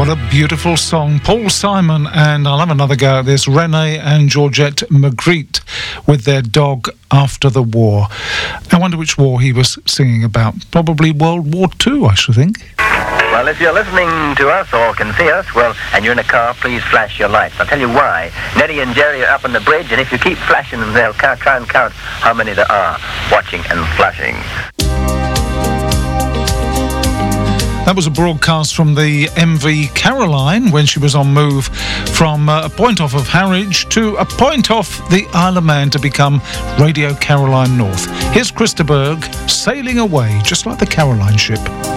What a beautiful song. Paul Simon, and I'll have another go at this, Renee and Georgette Magritte with their dog After the War. I wonder which war he was singing about. Probably World War II, I should think. Well, if you're listening to us or can see us, well, and you're in a car, please flash your lights. I'll tell you why. Nettie and Jerry are up on the bridge, and if you keep flashing them, they'll try and count how many there are watching and flashing. That was a broadcast from the MV Caroline when she was on move from a point off of Harwich to a point off the Isle of Man to become Radio Caroline North. Here's Christa Berg sailing away, just like the Caroline ship.